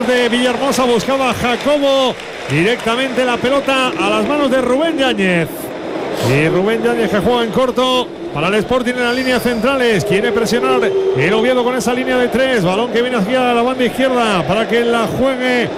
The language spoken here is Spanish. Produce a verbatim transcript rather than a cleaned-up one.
De Villahermosa buscaba Jacobo directamente la pelota a las manos de Rubén Yáñez. Y Rubén Yáñez, que juega en corto para el Sporting en las líneas centrales. Quiere presionar el Oviedo con esa línea de tres. Balón que viene hacia la banda izquierda para que la juegue